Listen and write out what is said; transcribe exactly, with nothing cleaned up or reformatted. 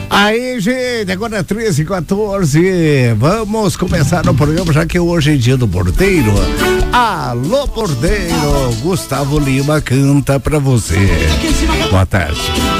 Aí, gente, agora é treze e quatorze. Vamos começar o programa, já que hoje é dia do porteiro. Alô, porteiro, Gustavo Lima canta pra você. Boa tarde.